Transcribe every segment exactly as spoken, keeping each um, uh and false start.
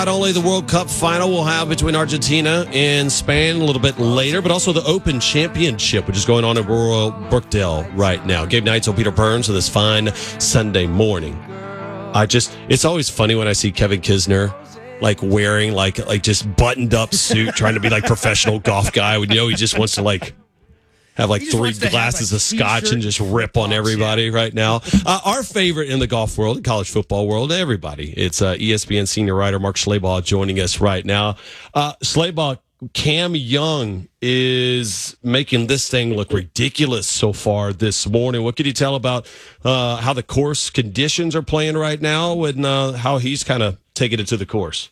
Not only the World Cup final we'll have between Argentina and Spain a little bit later, but also the Open Championship, which is going on at Royal Brookdale right now. Gabe Neitzel, Peter Burns, on this fine Sunday morning. I just, it's always funny when I see Kevin Kisner like wearing like like just buttoned up suit, trying to be like professional golf guy. When you know he just wants to like have like three glasses of scotch and just rip on everybody right now. Uh, our favorite in the golf world, the college football world, everybody. It's uh, E S P N senior writer Mark Schlabach joining us right now. Uh, Schlabach, Cam Young is making this thing look ridiculous so far this morning. What can you tell about uh, how the course conditions are playing right now and uh, how he's kind of taking it to the course?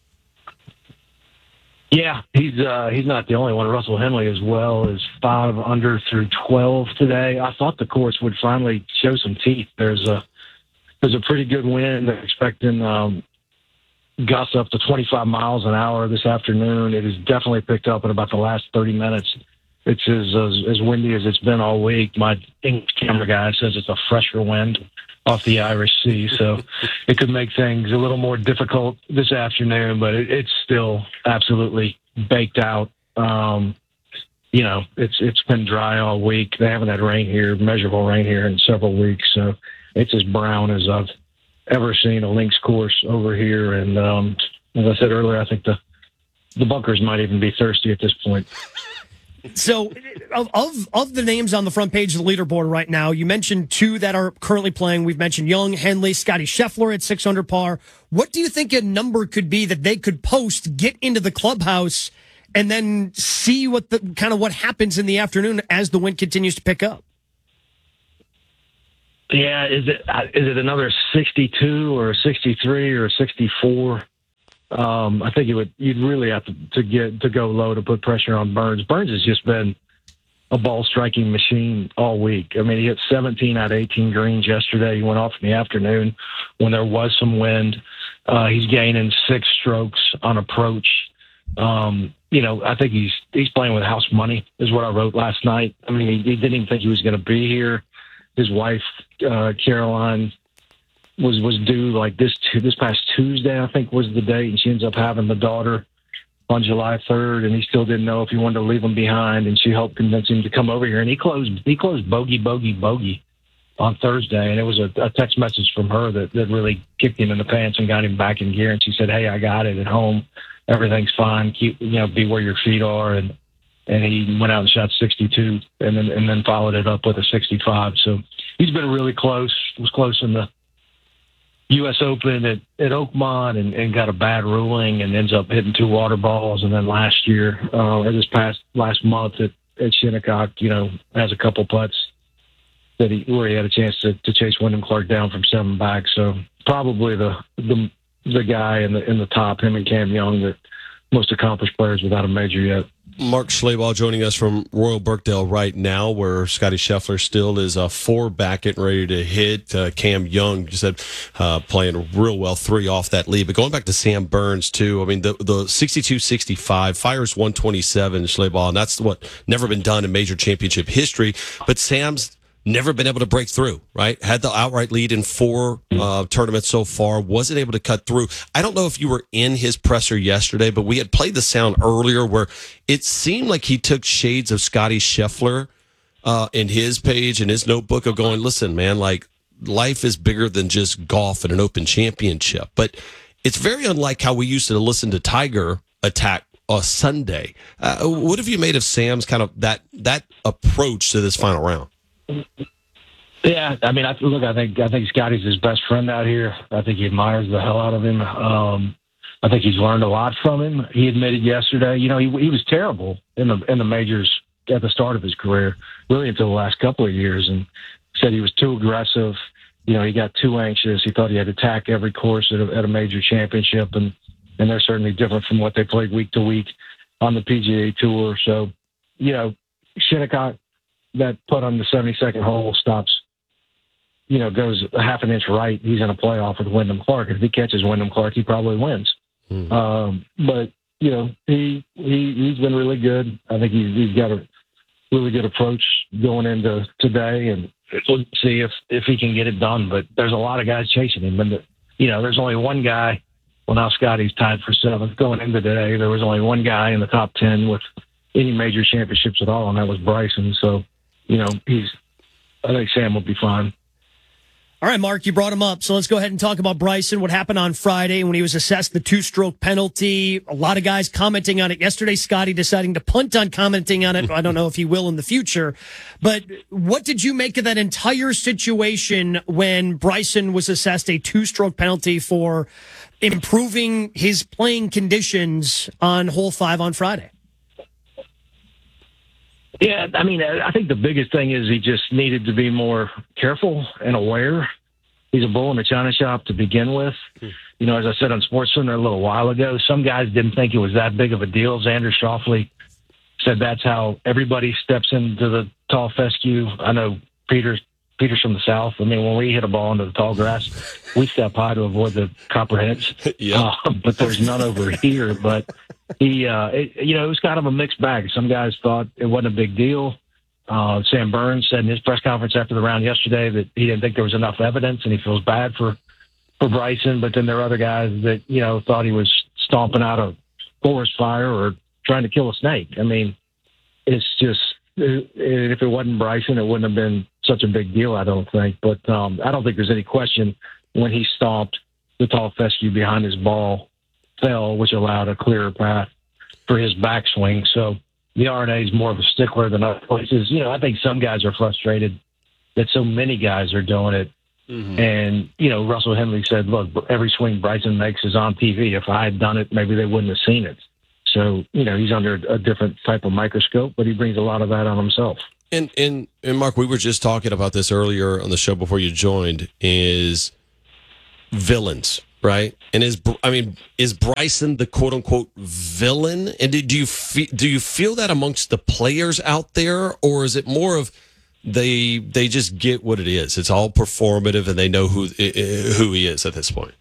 Yeah, he's uh, he's not the only one. Russell Henley as well is five under through twelve today. I thought the course would finally show some teeth. There's a there's a pretty good wind. They're expecting um, gusts up to twenty-five miles an hour this afternoon. It has definitely picked up in about the last thirty minutes. It's as as, as windy as it's been all week. My English camera guy says it's a fresher wind off the Irish Sea, so it could make things a little more difficult this afternoon, but it, it's still absolutely baked out. Um, you know, it's it's been dry all week. They haven't had rain here, measurable rain here in several weeks, so it's as brown as I've ever seen a links course over here. And um, as I said earlier, I think the the bunkers might even be thirsty at this point. So, of, of of the names on the front page of the leaderboard right now, you mentioned two that are currently playing. We've mentioned Young, Henley, Scotty Scheffler at six under par. What do you think a number could be that they could post, get into the clubhouse, and then see what the kind of what happens in the afternoon as the wind continues to pick up? Yeah, is it is it another sixty-two or a sixty-three or a sixty-four? Um, I think it would. You'd really have to, to get to go low to put pressure on Burns. Burns has just been a ball striking machine all week. I mean, he hit seventeen out of eighteen greens yesterday. He went off in the afternoon when there was some wind. Uh, he's gaining six strokes on approach. Um, you know, I think he's he's playing with house money, is what I wrote last night. I mean, he, he didn't even think he was going to be here. His wife, uh, Caroline, was was due like this this past Tuesday, I think was the date, and she ends up having the daughter on July third, and he still didn't know if he wanted to leave him behind, and she helped convince him to come over here, and he closed he closed bogey, bogey, bogey on Thursday, and it was a, a text message from her that, that really kicked him in the pants and got him back in gear, and she said, hey, I got it at home. Everything's fine. Keep, you know, be where your feet are, and and he went out and shot sixty-two, and then and then followed it up with a sixty-five. So he's been really close. Was close in the U S Open at, at Oakmont and, and got a bad ruling and ends up hitting two water balls. And then last year, uh, or this past last month at, at Shinnecock, you know, has a couple putts that he where he had a chance to, to chase Wyndham Clark down from seven back. So probably the the the guy in the in the top, him and Cam Young, the most accomplished players without a major yet. Mark Schlabach joining us from Royal Brookdale right now, where Scotty Scheffler still is a uh, four back and ready to hit. Uh, Cam Young, you said, uh, playing real well, three off that lead. But going back to Sam Burns, too, I mean, the, the sixty-two sixty-five fires one twenty-seven, Schlabach, and that's what never been done in major championship history. But Sam's never been able to break through, right? Had the outright lead in four uh, tournaments so far, wasn't able to cut through. I don't know if you were in his presser yesterday, but we had played the sound earlier where it seemed like he took shades of Scotty Scheffler uh, in his page, in his notebook of going, listen, man, like life is bigger than just golf and an Open Championship. But it's very unlike how we used to listen to Tiger attack a Sunday. Uh, what have you made of Sam's kind of that that approach to this final round? Yeah, I mean, I, look, I think I think Scotty's his best friend out here. I think he admires the hell out of him. Um, I think he's learned a lot from him. He admitted yesterday, you know, he he was terrible in the in the majors at the start of his career, really until the last couple of years, and said he was too aggressive. You know, he got too anxious. He thought he had to attack every course at a, at a major championship, and and they're certainly different from what they played week to week on the P G A Tour. So, you know, Shinnecock, that putt on the seventy-second hole stops, you know, goes a half an inch right. He's in a playoff with Wyndham Clark. If he catches Wyndham Clark, he probably wins. Mm-hmm. Um, but, you know, he, he, he's been really good. I think he's, he's got a really good approach going into today, and we'll see if, if he can get it done. But there's a lot of guys chasing him. And, the, you know, there's only one guy Well, now Scotty's tied for seventh. Going into today, there was only one guy in the top ten with any major championships at all, and that was Bryson. So, you know, he's. I think Sam will be fine. All right, Mark, you brought him up. So let's go ahead and talk about Bryson, what happened on Friday when he was assessed the two-stroke penalty. A lot of guys commenting on it. Yesterday, Scotty deciding to punt on commenting on it. I don't know if he will in the future. But what did you make of that entire situation when Bryson was assessed a two-stroke penalty for improving his playing conditions on hole five on Friday? Yeah, I mean, I think the biggest thing is he just needed to be more careful and aware. He's a bull in the china shop to begin with. You know, as I said on SportsCenter a little while ago, some guys didn't think it was that big of a deal. Xander Schauffele said that's how everybody steps into the tall fescue. I know Peter's, Peter's from the South. I mean, when we hit a ball into the tall grass, we step high to avoid the copperheads. Yeah. Uh, but there's none over here. But he, uh, it, you know, it was kind of a mixed bag. Some guys thought it wasn't a big deal. Uh, Sam Burns said in his press conference after the round yesterday that he didn't think there was enough evidence and he feels bad for, for Bryson. But then there are other guys that, you know, thought he was stomping out a forest fire or trying to kill a snake. I mean, it's just, if it wasn't Bryson, it wouldn't have been such a big deal, I don't think. But um, I don't think there's any question when he stomped the tall fescue behind his ball fell, which allowed a clearer path for his backswing. So the R N A is more of a stickler than other places. You know, I think some guys are frustrated that so many guys are doing it. Mm-hmm. And, you know, Russell Henley said, look, every swing Bryson makes is on T V. If I had done it, maybe they wouldn't have seen it. So, you know, he's under a different type of microscope, but he brings a lot of that on himself. And, and, and Mark, we were just talking about this earlier on the show before you joined, is villains, right? And is, I mean, is Bryson the quote unquote villain? And do you feel, do you feel that amongst the players out there, or is it more of they, they just get what it is? It's all performative and they know who, who he is at this point.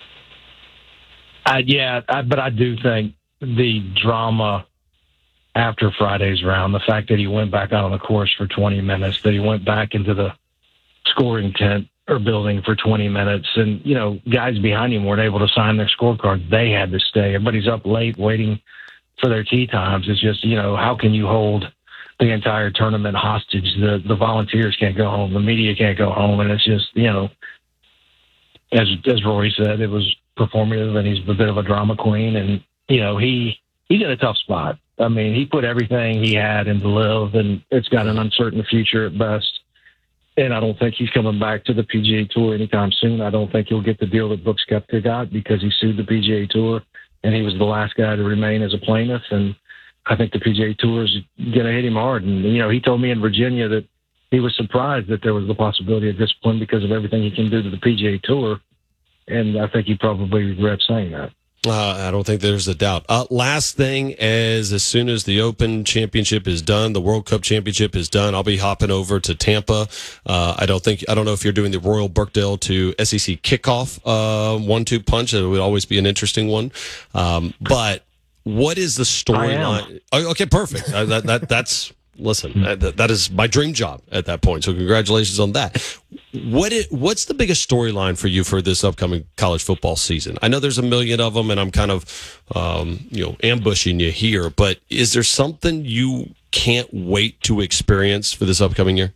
Uh, yeah, I, but I do think the drama after Friday's round, the fact that he went back out on the course for twenty minutes, that he went back into the scoring tent or building for twenty minutes, and, you know, guys behind him weren't able to sign their scorecards. They had to stay. Everybody's up late waiting for their tee times. It's just, you know, how can you hold the entire tournament hostage? The the volunteers can't go home. The media can't go home. And it's just, you know, as as Rory said, it was performative, and he's a bit of a drama queen. And, you know, he he's in a tough spot. I mean, he put everything he had into Live, and it's got an uncertain future at best. And I don't think he's coming back to the P G A Tour anytime soon. I don't think he'll get the deal that Brooks Koepka got because he sued the P G A Tour, and he was the last guy to remain as a plaintiff. And I think the P G A Tour is going to hit him hard. And, you know, he told me in Virginia that he was surprised that there was the possibility of discipline because of everything he can do to the P G A Tour. And I think he probably regrets saying that. Uh, I don't think there's a doubt. Uh, last thing is, as soon as the Open Championship is done, the World Cup Championship is done, I'll be hopping over to Tampa. Uh, I don't think I don't know if you're doing the Royal Birkdale to S E C kickoff uh, one-two punch. It would always be an interesting one. Um, but what is the storyline? Oh, okay, perfect. uh, that, that that's. Listen, that, that is my dream job at that point. So congratulations on that. What it, what's the biggest storyline for you for this upcoming college football season? I know there's a million of them, and I'm kind of um, you know ambushing you here. But is there something you can't wait to experience for this upcoming year?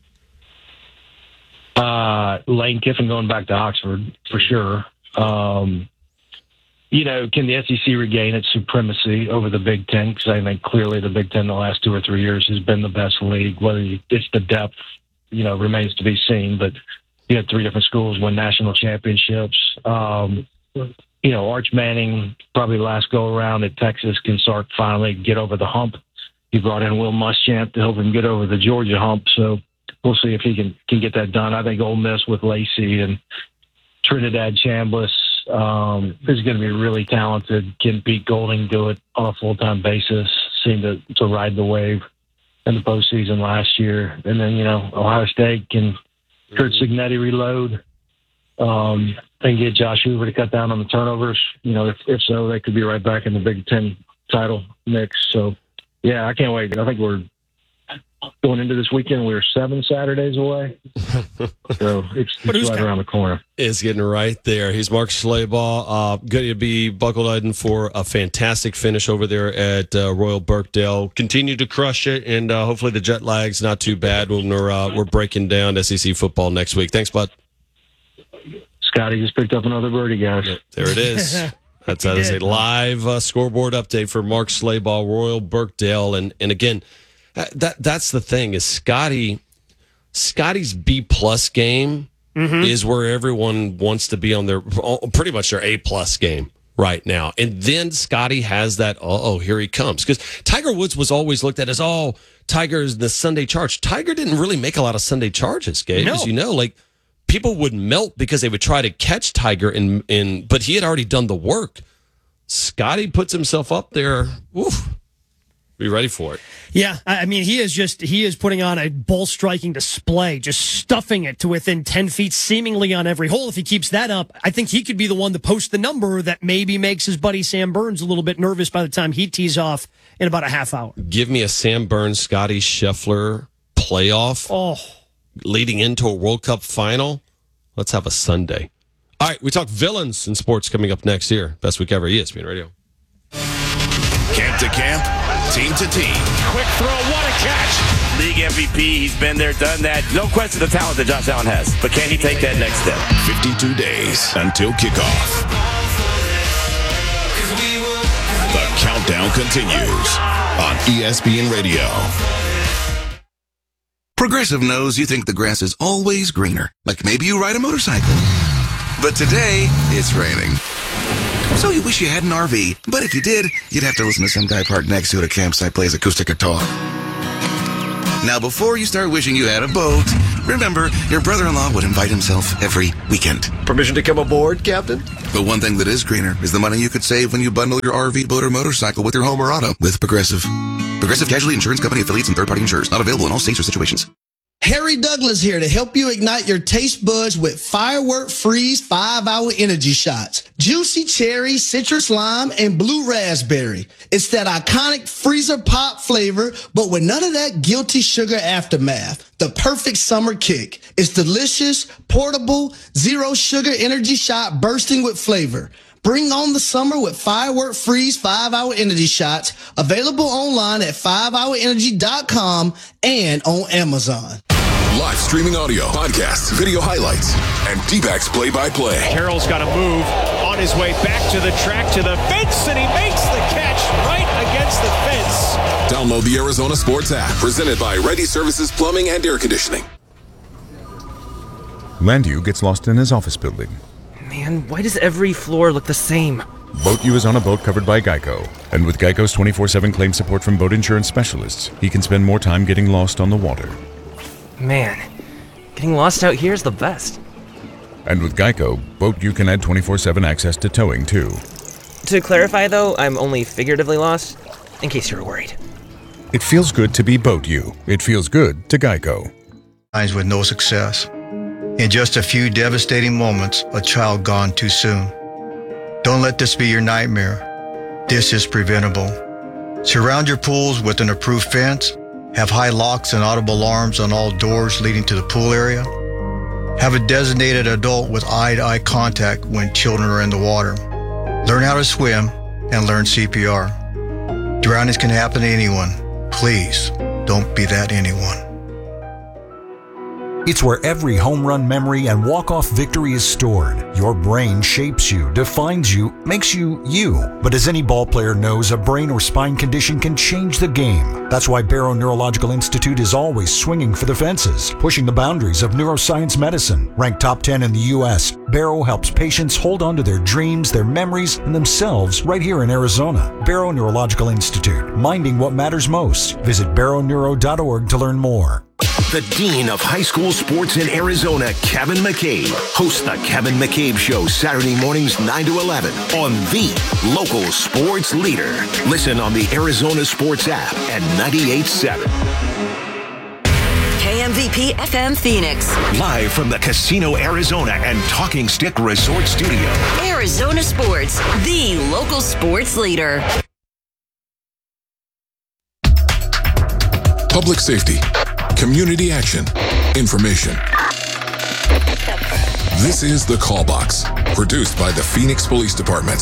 Uh, Lane Kiffin going back to Oxford for sure. Um, You know, can the S E C regain its supremacy over the Big Ten? Because I think clearly the Big Ten the last two or three years has been the best league. Whether you, it's the depth, you know, remains to be seen. But you had three different schools win national championships. Um, you know, Arch Manning, probably last go around at Texas, can start finally get over the hump. He brought in Will Muschamp to help him get over the Georgia hump. So we'll see if he can, can get that done. I think Ole Miss with Lacey and Trinidad Chambliss um, is going to be really talented. Can Pete Golding do it on a full-time basis? Seemed to, to ride the wave in the postseason last year. And then, you know, Ohio State can Kurt Signetti reload um, and get Josh Hoover to cut down on the turnovers. You know, if, if so, they could be right back in the Big Ten title mix. So, yeah, I can't wait. I think we're going into this weekend, we were seven Saturdays away. So it's, it's right around the corner. Is getting right there. He's Mark Schlabach. Uh, good to be buckled in for a fantastic finish over there at uh, Royal Birkdale. Continue to crush it, and uh, hopefully the jet lag's not too bad when we're uh, we're breaking down S E C football next week. Thanks, bud. Scotty just picked up another birdie, guys. There it is. That's that is a live uh, scoreboard update for Mark Schlabach, Royal Birkdale, and and again, that that's the thing is Scotty, Scotty's B plus game mm-hmm. is where everyone wants to be on their pretty much their A plus game right now, and then Scotty has that. Oh, here he comes, because Tiger Woods was always looked at as oh, Tiger is the Sunday charge. Tiger didn't really make a lot of Sunday charges, Gabe, no. as you know, like. People would melt because they would try to catch Tiger, in, in, but he had already done the work. Scotty puts himself up there. Oof. Be ready for it. Yeah, I mean, he is just, he is putting on a ball striking display, just stuffing it to within ten feet, seemingly on every hole. If he keeps that up, I think he could be the one to post the number that maybe makes his buddy Sam Burns a little bit nervous by the time he tees off in about a half hour. Give me a Sam Burns, Scotty Scheffler playoff. Oh. Leading into a World Cup final. Let's have a Sunday. All right, we talk villains in sports coming up next year. Best week ever, E S P N Radio. Camp to camp, team to team. Quick throw, what a catch. League M V P, he's been there, done that. No question the talent that Josh Allen has. But can he take that next step? fifty-two days until kickoff. The countdown continues on E S P N Radio. Progressive knows you think the grass is always greener, like maybe you ride a motorcycle. But today, it's raining. So you wish you had an R V, but if you did, you'd have to listen to some guy parked next to it at a campsite plays acoustic guitar. Now, before you start wishing you had a boat, remember, your brother-in-law would invite himself every weekend. Permission to come aboard, Captain? But one thing that is greener is the money you could save when you bundle your R V, boat, or motorcycle with your home or auto with Progressive. Progressive Casualty Insurance Company affiliates and third-party insurers. Not available in all states or situations. Harry Douglas here to help you ignite your taste buds with Firework Freeze five hour energy shots. Juicy cherry, citrus lime, and blue raspberry. It's that iconic freezer pop flavor, but with none of that guilty sugar aftermath. The perfect summer kick. It's delicious, portable, zero sugar energy shot bursting with flavor. Bring on the summer with Firework Freeze five hour energy shots. Available online at five hour energy dot com and on Amazon. Live streaming audio, podcasts, video highlights, and D-backs play-by-play. Carroll's got to move on his way back to the track, to the fence, and he makes the catch right against the fence. Download the Arizona Sports app, presented by Ready Services Plumbing and Air Conditioning. Landu gets lost in his office building. Man, why does every floor look the same? BoatU is on a boat covered by Geico. And with Geico's twenty-four seven claim support from boat insurance specialists, he can spend more time getting lost on the water. Man, getting lost out here is the best. And with Geico, BoatU can add twenty-four seven access to towing, too. To clarify, though, I'm only figuratively lost, in case you were worried. It feels good to be BoatU. It feels good to Geico. With no success. In just a few devastating moments, a child gone too soon. Don't let this be your nightmare. This is preventable. Surround your pools with an approved fence. Have high locks and audible alarms on all doors leading to the pool area. Have a designated adult with eye-to-eye contact when children are in the water. Learn how to swim and learn C P R. Drownings can happen to anyone. Please, don't be that anyone. It's where every home run memory and walk-off victory is stored. Your brain shapes you, defines you, makes you you. But as any ball player knows, a brain or spine condition can change the game. That's why Barrow Neurological Institute is always swinging for the fences, pushing the boundaries of neuroscience medicine. Ranked top ten in the U S, Barrow helps patients hold on to their dreams, their memories, and themselves right here in Arizona. Barrow Neurological Institute, minding what matters most. Visit barrow neuro dot org to learn more. The Dean of High School Sports in Arizona, Kevin McCabe, hosts the Kevin McCabe Show Saturday mornings nine to eleven on the local sports leader. Listen on the Arizona Sports app at ninety-eight point seven. K M V P F M Phoenix. Live from the Casino Arizona and Talking Stick Resort Studio. Arizona Sports, the local sports leader. public safety, community action, information. This is The Call Box, produced by the Phoenix Police Department.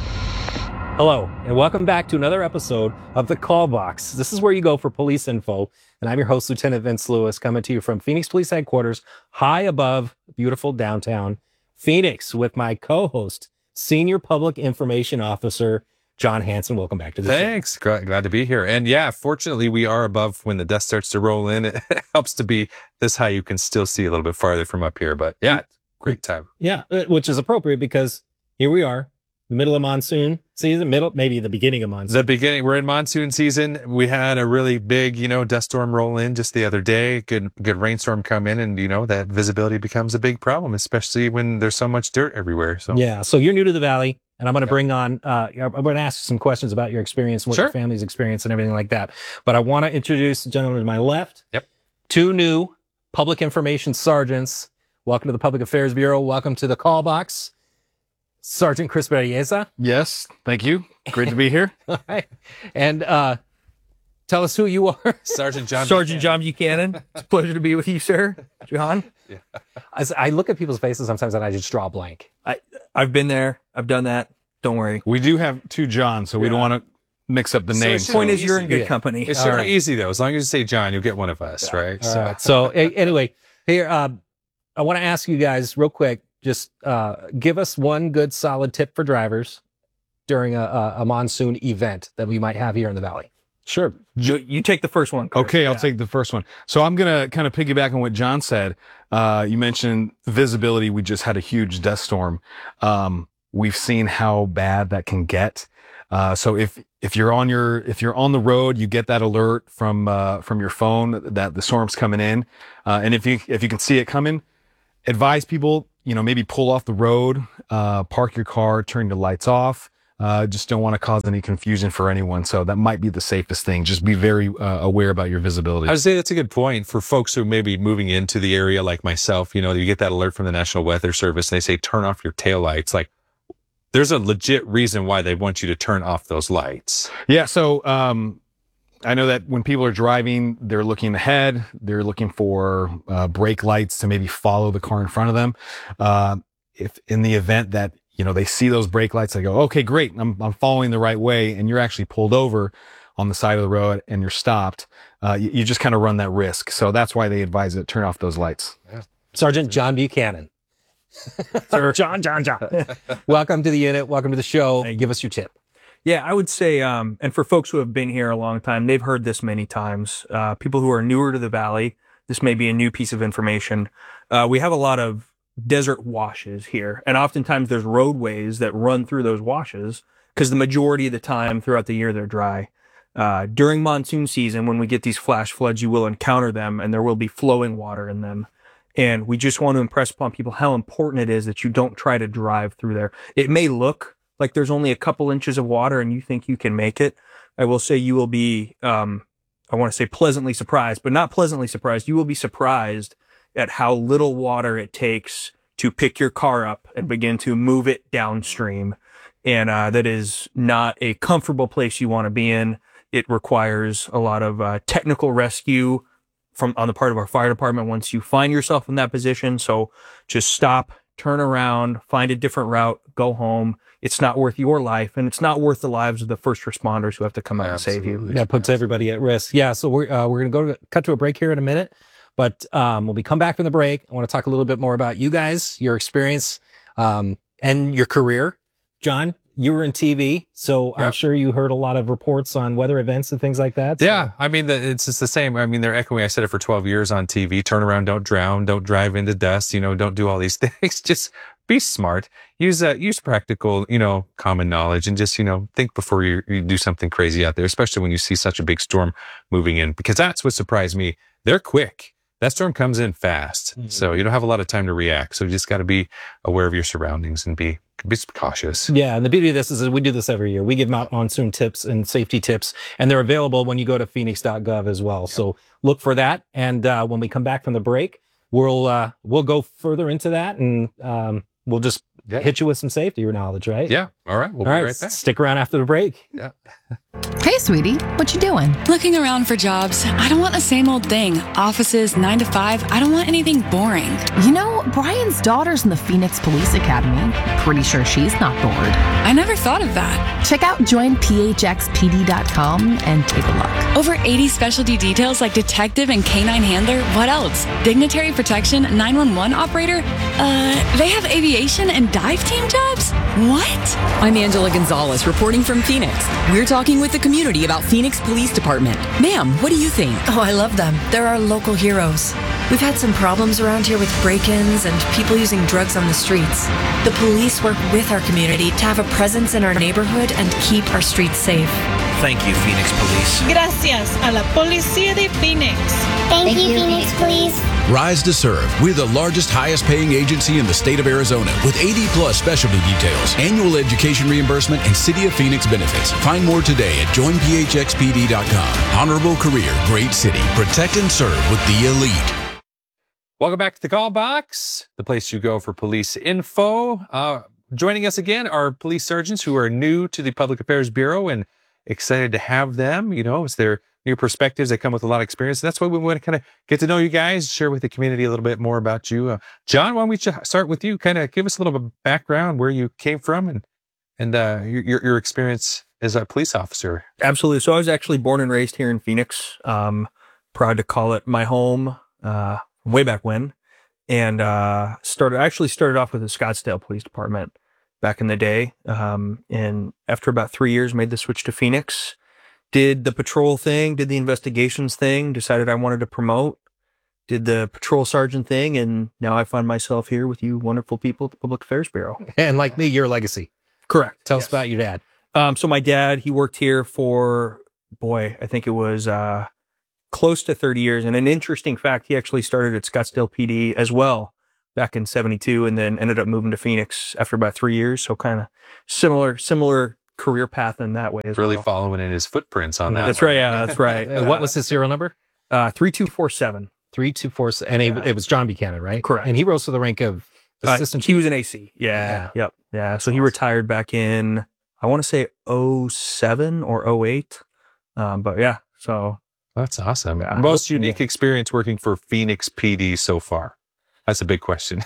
Hello, and welcome back to another episode of The Call Box. This is where you go for police info, and I'm your host, Lieutenant Vince Lewis, coming to you from Phoenix Police Headquarters, high above beautiful downtown Phoenix, with my co-host, Senior Public Information Officer, John Hanson. Welcome back to the Thanks. show. Thanks. Glad to be here. And yeah, fortunately, we are above when the dust starts to roll in. It helps to be this high. You can still see a little bit farther from up here, but yeah, great time. Yeah, which is appropriate because here we are, the middle of monsoon season, middle, maybe the beginning of monsoon. The beginning, we're in monsoon season. We had a really big, you know, dust storm roll in just the other day. Good, good rainstorm come in, and you know that visibility becomes a big problem, especially when there's so much dirt everywhere. So yeah, so you're new to the Valley, and I'm going to bring on. Uh, I'm going to ask you some questions about your experience, and what Sure. your family's experience, and everything like that. But I want to introduce the gentleman to my left. Yep. Two new public information sergeants. Welcome to the Public Affairs Bureau. Welcome to the Call Box. Sergeant Chris Berrieza. Yes, thank you. Great to be here. All right. And uh, tell us who you are. Sergeant John Sergeant John Buchanan. It's a pleasure to be with you, sir. John. Yeah. As I look at people's faces sometimes and I just draw a blank. I, I've been there. I've done that. Don't worry. We do have two Johns, so we don't want to mix up the So names. it's Point really is you're in easy. good company. It's All super right. easy though. As long as you say John, you'll get one of us, right? All right. So a- anyway, here, uh, I want to ask you guys real quick, just uh, give us one good solid tip for drivers during a, a, a monsoon event that we might have here in the Valley. Sure. You, you take the first one, Chris. Okay, I'll take the first one. So I'm going to kind of piggyback on what John said. Uh, you mentioned visibility. We just had a huge dust storm. Um, we've seen how bad that can get. Uh, so if if you're on your if you're on the road, you get that alert from uh, from your phone that the storm's coming in, uh, and if you if you can see it coming, advise people, you know, maybe pull off the road, uh, park your car, turn the lights off. Uh, just don't want to cause any confusion for anyone. So that might be the safest thing. Just be very uh, aware about your visibility. I would say that's a good point for folks who may be moving into the area like myself. You know, you get that alert from the National Weather Service and they say, turn off your taillights. Like, there's a legit reason why they want you to turn off those lights. Yeah. So um, I know that when people are driving, they're looking ahead. They're looking for uh, brake lights to maybe follow the car in front of them. Uh, if in the event that, you know, they see those brake lights, they go, okay, great. I'm, I'm following the right way. And you're actually pulled over on the side of the road and you're stopped. Uh, you, you just kind of run that risk. So that's why they advise it, turn off those lights. Yeah. Sergeant John Buchanan. Sir. John, John, John. Welcome to the unit. Welcome to the show. Give us your tip. Yeah, I would say, um, and for folks who have been here a long time, they've heard this many times. Uh, people who are newer to the Valley, this may be a new piece of information. Uh, we have a lot of desert washes here, and oftentimes there's roadways that run through those washes because the majority of the time throughout the year they're dry. Uh, during monsoon season, when we get these flash floods, you will encounter them, and there will be flowing water in them. And we just want to impress upon people how important it is that you don't try to drive through there. It may look like there's only a couple inches of water and you think you can make it. I will say you will be, um, I want to say pleasantly surprised, but not pleasantly surprised. You will be surprised at how little water it takes to pick your car up and begin to move it downstream. And uh, that is not a comfortable place you want to be in. It requires a lot of uh, technical rescue from on the part of our fire department once you find yourself in that position. So just stop, turn around, find a different route, go home. It's not worth your life, and it's not worth the lives of the first responders who have to come out Absolutely. and save you. That puts everybody at risk. Yeah, so we're uh, we're going to go to cut to a break here in a minute. But um, when we come back from the break, I want to talk a little bit more about you guys, your experience, um, and your career. John, you were in T V, so I'm Yep. sure you heard a lot of reports on weather events and things like that. So- Yeah, I mean, the, it's just the same. I mean, they're echoing. I said it for twelve years on T V. Turn around, don't drown, don't drive into dust. You know, don't do all these things. Just be smart. Use uh, use practical, you know, common knowledge, and just you know think before you, you do something crazy out there. Especially when you see such a big storm moving in, because that's what surprised me. They're quick. That storm comes in fast, Mm-hmm. so you don't have a lot of time to react. So you just got to be aware of your surroundings and be be cautious. Yeah, and the beauty of this is that we do this every year. We give out monsoon tips and safety tips, and they're available when you go to phoenix dot gov as well. So look for that. And uh, when we come back from the break, we'll uh, we'll go further into that, and um, we'll just Yeah. hit you with some safety knowledge, right? Yeah, All right, we'll All be right, right back. Stick around after the break. Yeah. Hey, sweetie, what you doing? Looking around for jobs. I don't want the same old thing. Offices, nine to five. I don't want anything boring. You know, Brian's daughter's in the Phoenix Police Academy. Pretty sure she's not bored. I never thought of that. Check out join P H X P D dot com and take a look. Over eighty specialty details like detective and canine handler. What else? Dignitary protection, nine one one operator. Uh, they have aviation and dive team jobs? What? I'm Angela Gonzalez, reporting from Phoenix. We're talking with the community about Phoenix Police Department. Ma'am, what do you think? Oh, I love them. They're our local heroes. We've had some problems around here with break-ins and people using drugs on the streets. The police work with our community to have a presence in our neighborhood and keep our streets safe. Thank you, Phoenix Police. Gracias a la Policía de Phoenix. Thank, Thank you, you, Phoenix Police. Rise to serve. We're the largest, highest paying agency in the state of Arizona with eighty plus specialty details, annual education reimbursement, and City of Phoenix benefits. Find more today at join P H X P D dot com. Honorable career, great city. Protect and serve with the elite. Welcome back to the Call Box, the place you go for police info. Uh, joining us again are police sergeants who are new to the Public Affairs Bureau and excited to have them. You know, it's their new perspectives. They come with a lot of experience. That's why we want to kind of get to know you guys, share with the community a little bit more about you. Uh, John, why don't we start with you? Kind of give us a little bit of background, where you came from, and and uh, your your experience as a police officer. Absolutely. So I was actually born and raised here in Phoenix. Um, proud to call it my home. Uh, way back when, and uh, started actually started off with the Scottsdale Police Department back in the day. Um, and after about three years, made the switch to Phoenix, did the patrol thing, did the investigations thing, decided I wanted to promote, did the patrol sergeant thing, and now I find myself here with you wonderful people at the Public Affairs Bureau. And like me, your legacy. Correct. Tell yes. us about your dad. Um, so my dad, he worked here for, boy, I think it was uh, close to thirty years. And an interesting fact, he actually started at Scottsdale P D as well back in seventy-two, and then ended up moving to Phoenix after about three years. So kind of similar, similar career path in that way as really well. following in his footprints on that. That's one. right. Yeah, that's right. Uh, what was his serial number? Uh, three two four seven. three two four seven. And Yeah. it, it was John Buchanan, right? Correct. And he rose to the rank of assistant. Uh, he was an A C. Yeah. Yeah. Yep. Yeah. So he retired back in, I want to say oh seven or oh eight. Um, but yeah, so. That's awesome. Yeah. Most unique experience working for Phoenix P D so far? That's a big question.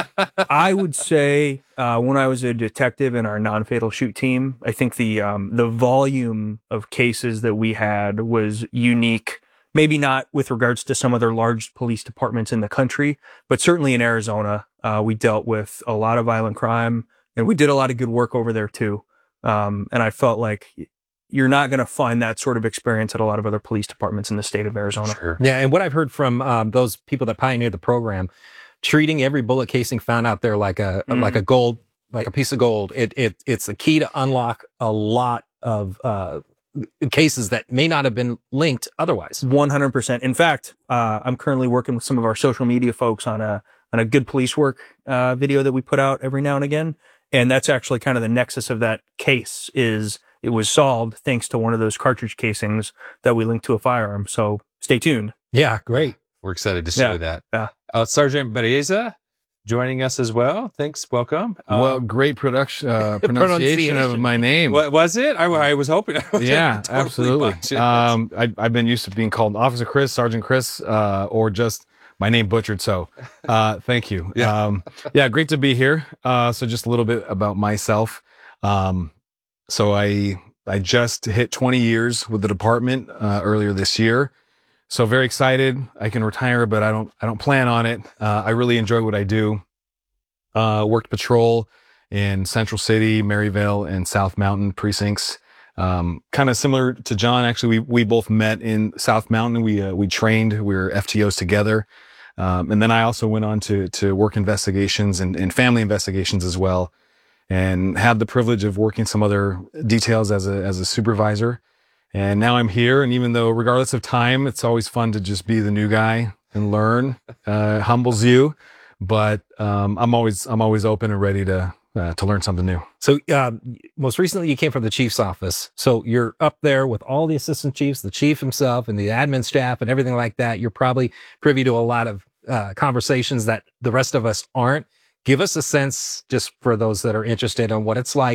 I would say uh, when I was a detective in our non-fatal shoot team, I think the um, the volume of cases that we had was unique. Maybe not with regards to some other large police departments in the country, but certainly in Arizona, uh, we dealt with a lot of violent crime, and we did a lot of good work over there too. Um, and I felt like you're not going to find that sort of experience at a lot of other police departments in the state of Arizona. Sure. Yeah, and what I've heard from um, those people that pioneered the program, treating every bullet casing found out there like a Mhm. like a gold, like a piece of gold. It it it's the key to unlock a lot of uh, cases that may not have been linked otherwise. one hundred percent. In fact, uh, I'm currently working with some of our social media folks on a on a good police work uh, video that we put out every now and again, and that's actually kind of the nexus of that case. Is it was solved thanks to one of those cartridge casings that we linked to a firearm. So stay tuned. Yeah, great. We're excited to show Yeah. that. Yeah. Uh, Sergeant Bereza joining us as well. Thanks. Welcome. Um, Well, great production uh, pronunciation of my name. What was it? I, I was hoping. I was Yeah, totally absolutely. botched it. Um, I, I've been used to being called Officer Chris, Sergeant Chris, uh, or just my name butchered. So, uh, thank you. Yeah. Um, yeah, great to be here. Uh, so just a little bit about myself. Um, so I I just hit twenty years with the department uh, earlier this year. So very excited. I can retire, but I don't I don't plan on it. Uh, I really enjoy what I do. Uh, worked patrol in Central City, Maryvale, and South Mountain precincts. Um, kind of similar to John, actually, we we both met in South Mountain. We uh, we trained. We were F T Os together, um, and then I also went on to to work investigations and, and family investigations as well, and had the privilege of working some other details as a as a supervisor. And now I'm here, and even though, regardless of time, it's always fun to just be the new guy and learn. Uh, humbles you, but um, I'm always I'm always open and ready to uh, to learn something new. So um, most recently you came from the chief's office. So you're up there with all the assistant chiefs, the chief himself and the admin staff and everything like that. You're probably privy to a lot of uh, conversations that the rest of us aren't. Give us a sense, just for those that are interested, on what it's like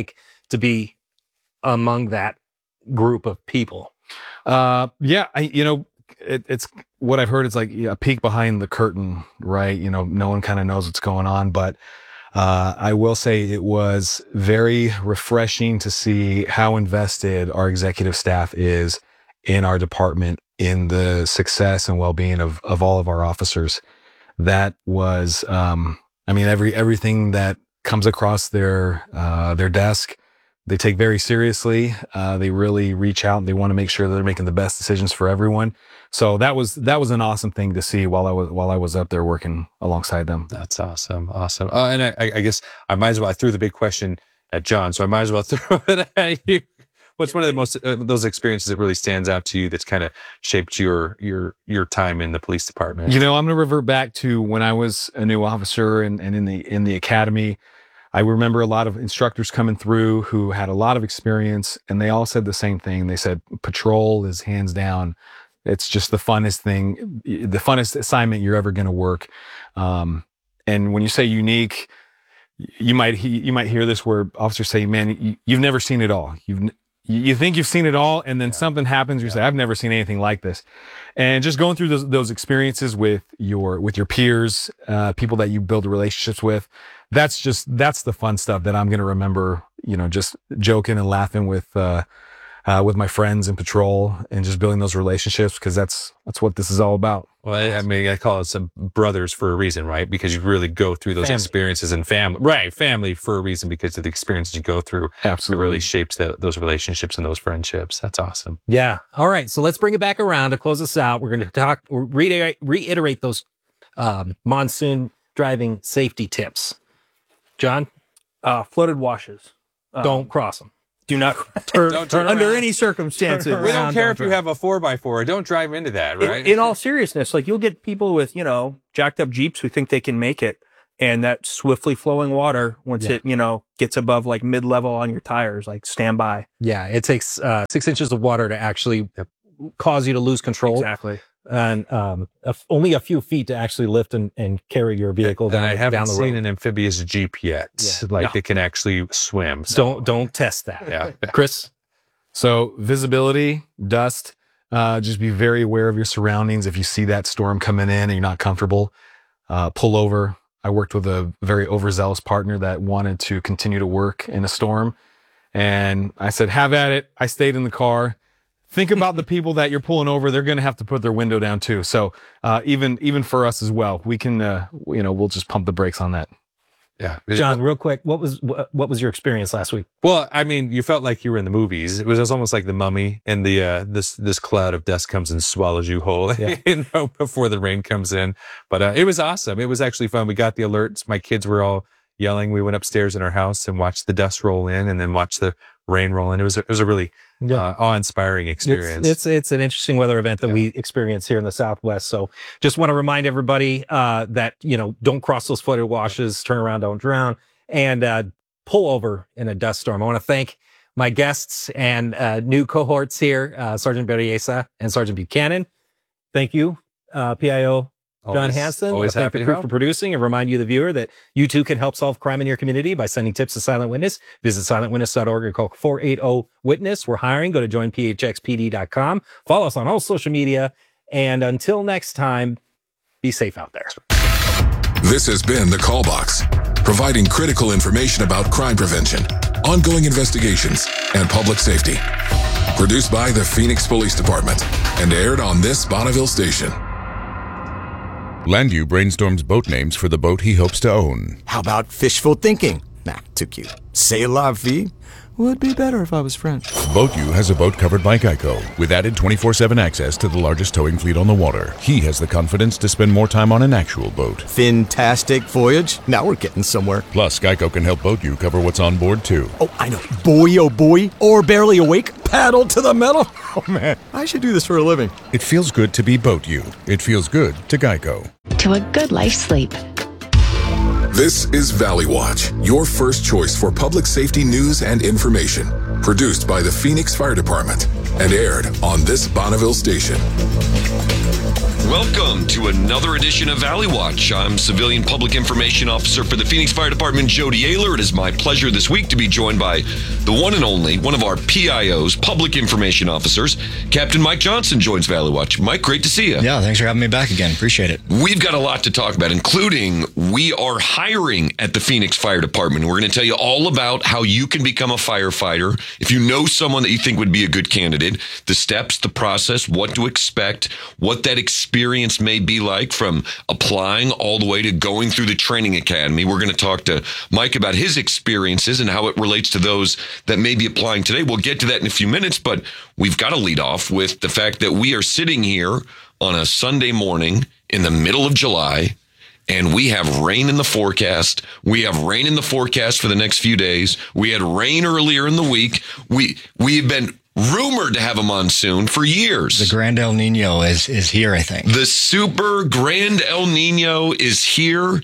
to be among that group of people? Uh, yeah, I, you know, it, it's what I've heard. It's like a peek behind the curtain, right? You know, no one kind of knows what's going on, but uh, I will say it was very refreshing to see how invested our executive staff is in our department, in the success and well-being of, of all of our officers. That was, um, I mean, every, everything that comes across their, uh, their desk, they take very seriously. Uh, they really reach out and they want to make sure that they're making the best decisions for everyone. So that was, that was an awesome thing to see while I was, while I was up there working alongside them. That's awesome. Awesome. Uh, and I, I guess I might as well, I threw the big question at John, so I might as well throw it at you. What's one of the most, uh, those experiences that really stands out to you that's kind of shaped your, your, your time in the police department? You know, I'm going to revert back to when I was a new officer and, and in the, in the academy. I remember a lot of instructors coming through who had a lot of experience, and they all said the same thing. They said, patrol is hands down. It's just the funnest thing, the funnest assignment you're ever going to work. Um, and when you say unique, you might, you might hear this where officers say, man, you, you've never seen it all. You've, you think you've seen it all, and then yeah. something happens. You yeah. say, I've never seen anything like this. And just going through those, those experiences with your, with your peers, uh, people that you build relationships with, that's just, that's the fun stuff that I'm going to remember, you know, just joking and laughing with, uh, uh, with my friends in patrol and just building those relationships, because that's, that's what this is all about. Well, I, I mean, I call it some brothers for a reason, right? Because you really go through those family. experiences and family, right? Family for a reason, because of the experiences you go through. Absolutely. It really shapes the, those relationships and those friendships. That's awesome. Yeah. All right. So let's bring it back around to close this out. We're going to talk, reiterate, reiterate those um, monsoon driving safety tips. John? Uh, flooded washes. Um, don't cross them. Do not turn, don't turn under around. any circumstances. We don't around, care don't if turn. you have a four by four. Don't drive into that, right? In, in all seriousness, like you'll get people with, you know, jacked up Jeeps who think they can make it. And that swiftly flowing water, once yeah. it, you know, gets above like mid-level on your tires, like stand by. Yeah, it takes uh, six inches of water to actually yep. cause you to lose control. Exactly. And um, a, only a few feet to actually lift and, and carry your vehicle and down, I haven't down the road. seen an amphibious Jeep yet. Yeah. Like no. It can actually swim. So. Don't don't test that. Yeah. Chris? So visibility, dust, uh, just be very aware of your surroundings. If you see that storm coming in and you're not comfortable, uh, pull over. I worked with a very overzealous partner that wanted to continue to work in a storm. And I said, have at it. I stayed in the car. Think about the people that you're pulling over. They're going to have to put their window down too. So uh, even even for us as well, we can, uh, you know, we'll just pump the brakes on that. Yeah. John, real quick, what was what, what was your experience last week? Well, I mean, you felt like you were in the movies. It was, it was almost like The Mummy, and the uh, this this cloud of dust comes and swallows you whole, yeah. you know, before the rain comes in. But uh, it was awesome. It was actually fun. We got the alerts. My kids were all yelling. We went upstairs in our house and watched the dust roll in, and then watched the rain roll in. It was a, it was a really yeah. uh, awe-inspiring experience. It's, it's it's an interesting weather event that yeah. we experience here in the Southwest. So just want to remind everybody uh, that, you know, don't cross those flooded washes, turn around, don't drown, and uh, pull over in a dust storm. I want to thank my guests and uh, new cohorts here, uh, Sergeant Berriesa and Sergeant Buchanan. Thank you, uh, P I O John always, Hansen. Always thank happy the to crew help. for producing, and remind you, the viewer, that you too can help solve crime in your community by sending tips to Silent Witness. Visit silent witness dot org or call four eight zero witness. We're hiring. Go to join P H X P D dot com. Follow us on all social media. And until next time, be safe out there. This has been The Call Box, providing critical information about crime prevention, ongoing investigations, and public safety. Produced by the Phoenix Police Department and aired on this Bonneville station. Landview brainstorms boat names for the boat he hopes to own. How about fishful thinking? Nah, too cute. C'est la vie? Would be better if I was French. BoatU has a boat covered by Geico, with added twenty-four seven access to the largest towing fleet on the water. He has the confidence to spend more time on an actual boat. Fantastic voyage. Now we're getting somewhere. Plus, Geico can help BoatU cover what's on board, too. Oh, I know. Boy, oh boy. Or barely awake. Paddle to the metal. Oh, man. I should do this for a living. It feels good to be BoatU. It feels good to Geico. To a good life sleep. This is Valley Watch, your first choice for public safety news and information. Produced by the Phoenix Fire Department and aired on this Bonneville station. Welcome to another edition of Valley Watch. I'm Civilian Public Information Officer for the Phoenix Fire Department, Jody Ayler. It is my pleasure this week to be joined by the one and only, one of our P I Os, Public Information Officers, Captain Mike Johnson joins Valley Watch. Mike, great to see you. Yeah, thanks for having me back again. Appreciate it. We've got a lot to talk about, including we are hiring at the Phoenix Fire Department. We're going to tell you all about how you can become a firefighter. If you know someone that you think would be a good candidate, the steps, the process, what to expect, what that experience may be like from applying all the way to going through the training academy. We're going to talk to Mike about his experiences and how it relates to those that may be applying today. We'll get to that in a few minutes, but we've got to lead off with the fact that we are sitting here on a Sunday morning in the middle of July, and we have rain in the forecast. We have rain in the forecast for the next few days. We had rain earlier in the week. We, we've been rumored to have a monsoon for years. The Grand El Nino is is here, I think. The super Grand El Nino is here,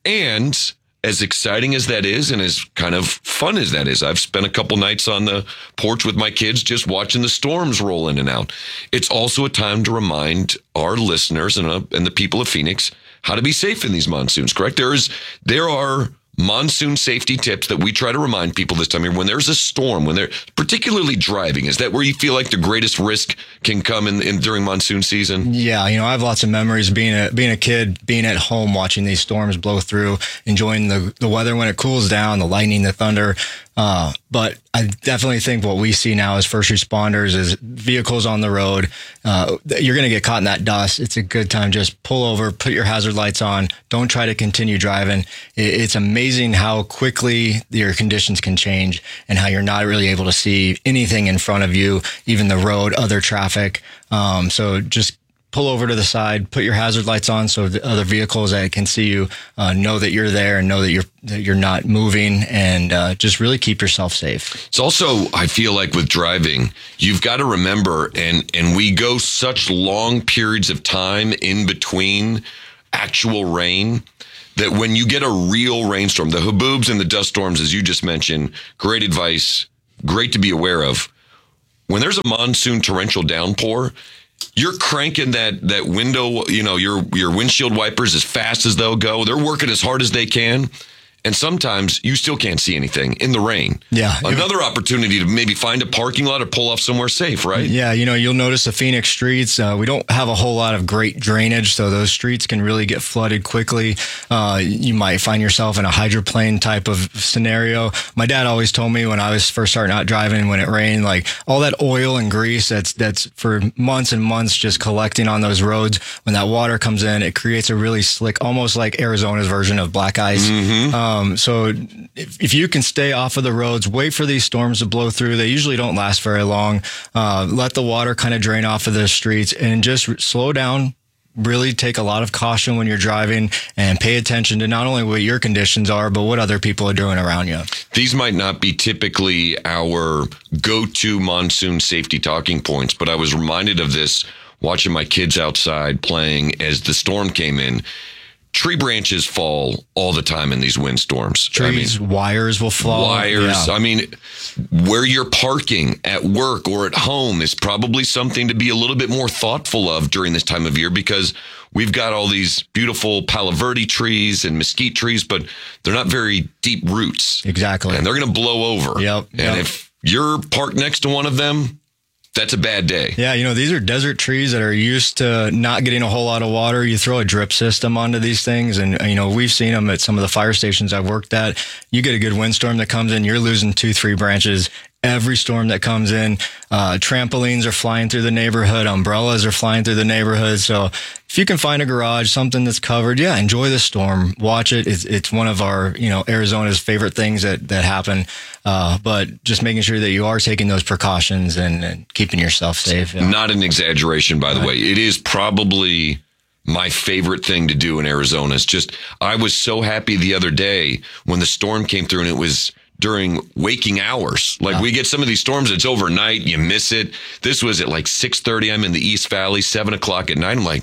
and as exciting as that is and as kind of fun as that is, I've spent a couple nights on the porch with my kids just watching the storms roll in and out. It's also a time to remind our listeners and, uh, and the people of Phoenix how to be safe in these monsoons, correct? There is, there are monsoon safety tips that we try to remind people this time of year. When there's a storm, when they're particularly driving, is that where you feel like the greatest risk can come in, in during monsoon season? Yeah, you know, I have lots of memories being a being a kid, being at home, watching these storms blow through, enjoying the the weather when it cools down, the lightning, the thunder. Uh, but I definitely think what we see now as first responders is vehicles on the road. Uh, you're going to get caught in that dust. It's a good time. Just pull over, put your hazard lights on. Don't try to continue driving. It's amazing how quickly your conditions can change and how you're not really able to see anything in front of you, even the road, other traffic. Um, so just pull over to the side, put your hazard lights on so the other vehicles that can see you uh, know that you're there and know that you're that you're not moving, and uh, just really keep yourself safe. It's also, I feel like with driving, you've got to remember, and and we go such long periods of time in between actual rain, that when you get a real rainstorm, the haboobs and the dust storms, as you just mentioned, great advice, great to be aware of. When there's a monsoon torrential downpour, you're cranking that that window, you know, your your windshield wipers as fast as they'll go. They're working as hard as they can. And sometimes you still can't see anything in the rain. Yeah. Another opportunity to maybe find a parking lot or pull off somewhere safe, right? Yeah. You know, you'll notice the Phoenix streets, uh, we don't have a whole lot of great drainage, so those streets can really get flooded quickly. Uh, you might find yourself in a hydroplane type of scenario. My dad always told me when I was first starting out driving, when it rained, like all that oil and grease that's, that's for months and months just collecting on those roads. When that water comes in, it creates a really slick, almost like Arizona's version of black ice. Mm-hmm. Um, Um, so if, if you can stay off of the roads, wait for these storms to blow through. They usually don't last very long. Uh, let the water kind of drain off of the streets and just slow down. Really take a lot of caution when you're driving and pay attention to not only what your conditions are, but what other people are doing around you. These might not be typically our go-to monsoon safety talking points, but I was reminded of this watching my kids outside playing as the storm came in. Tree branches fall all the time in these windstorms. Trees, I mean, wires will fall. Wires. Yeah. I mean, where you're parking at work or at home is probably something to be a little bit more thoughtful of during this time of year, because we've got all these beautiful Palo Verde trees and mesquite trees, but they're not very deep roots. Exactly. And they're going to blow over. Yep. And yep. if you're parked next to one of them, that's a bad day. Yeah, you know, these are desert trees that are used to not getting a whole lot of water. You throw a drip system onto these things, and, you know, we've seen them at some of the fire stations I've worked at. You get a good windstorm that comes in, you're losing two, three branches. Every storm that comes in, uh, trampolines are flying through the neighborhood, umbrellas are flying through the neighborhood. So if you can find a garage, something that's covered, yeah, enjoy the storm, watch it. It's, it's one of our, you know, Arizona's favorite things that, that happen. Uh, but just making sure that you are taking those precautions and, and keeping yourself safe. Yeah. Not an exaggeration, by the Right. way. It is probably my favorite thing to do in Arizona. It's just, I was so happy the other day when the storm came through, and it was during waking hours. Like, Yeah. we get some of these storms, it's overnight, you miss it. This was at like six thirty. I'm in the East Valley, seven o'clock at night. I'm like,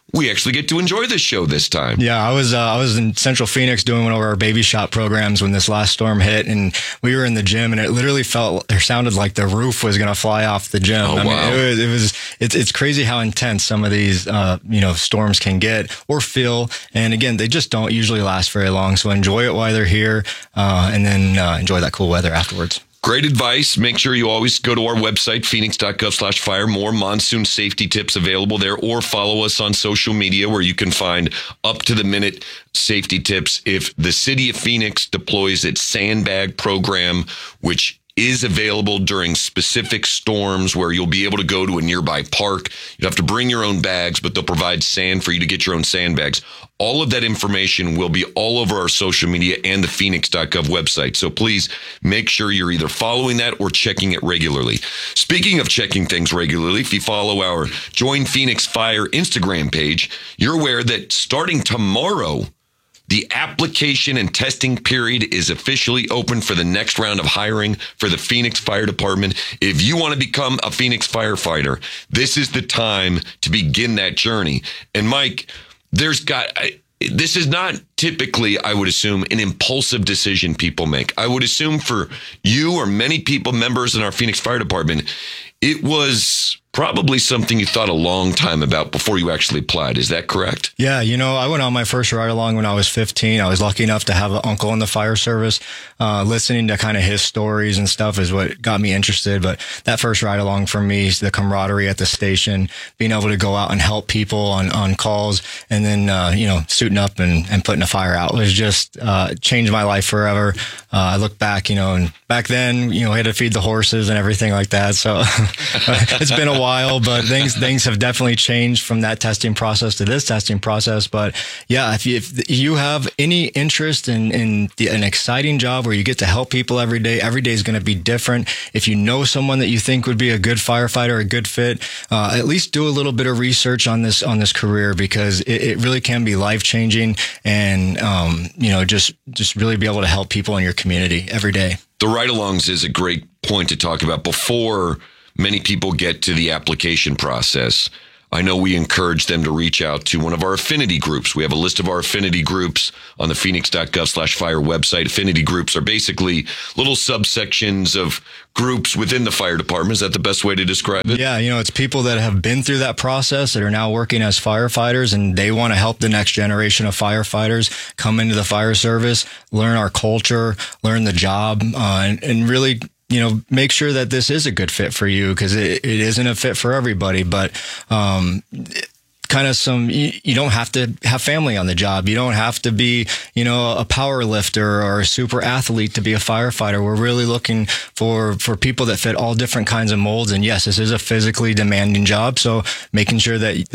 we actually get to enjoy this show this time. Yeah, I was uh, I was in Central Phoenix doing one of our baby shop programs when this last storm hit, and we were in the gym, and it literally felt, or sounded like the roof was going to fly off the gym. Oh, I mean, wow. it was, it was it's, it's crazy how intense some of these, uh, you know, storms can get or feel. And again, they just don't usually last very long. So enjoy it while they're here, uh, and then uh, enjoy that cool weather afterwards. Great advice. Make sure you always go to our website, phoenix.gov slash fire. More monsoon safety tips available there, or follow us on social media where you can find up-to-the-minute safety tips. If the city of Phoenix deploys its sandbag program, which is available during specific storms where you'll be able to go to a nearby park. You have to bring your own bags, but they'll provide sand for you to get your own sandbags. All of that information will be all over our social media and the phoenix dot gov website. So please make sure you're either following that or checking it regularly. Speaking of checking things regularly, if you follow our Join Phoenix Fire Instagram page, you're aware that starting tomorrow, the application and testing period is officially open for the next round of hiring for the Phoenix Fire Department. If you want to become a Phoenix firefighter, this is the time to begin that journey. And Mike, there's got, I, this is not typically, I would assume, an impulsive decision people make. I would assume for you or many people, members in our Phoenix Fire Department, it was probably something you thought a long time about before you actually applied. Is that correct? Yeah, you know, I went on my first ride along when I was fifteen. I was lucky enough to have an uncle in the fire service. Uh, listening to kind of his stories and stuff is what got me interested. But that first ride along for me, the camaraderie at the station, being able to go out and help people on, on calls, and then, uh, you know, suiting up and, and putting a fire out was just, uh, changed my life forever. Uh, I look back, you know, and back then, you know, I had to feed the horses and everything like that. So it's been a while, but things, things have definitely changed from that testing process to this testing process. But yeah, if you, if you have any interest in, in the, an exciting job where you get to help people every day, every day is going to be different. If you know someone that you think would be a good firefighter, a good fit, uh, at least do a little bit of research on this, on this career, because it, it really can be life changing, and, um, you know, just, just really be able to help people in your community every day. The ride-alongs is a great point to talk about before many people get to the application process. I know we encourage them to reach out to one of our affinity groups. We have a list of our affinity groups on the phoenix.gov slash fire website. Affinity groups are basically little subsections of groups within the fire department. Is that the best way to describe it? Yeah, you know, it's people that have been through that process that are now working as firefighters, and they want to help the next generation of firefighters come into the fire service, learn our culture, learn the job, uh, and, and really, you know, make sure that this is a good fit for you, because it, it isn't a fit for everybody. But um, kind of some, you, you don't have to have family on the job. You don't have to be, you know, a power lifter or a super athlete to be a firefighter. We're really looking for, for people that fit all different kinds of molds. And yes, this is a physically demanding job. So making sure that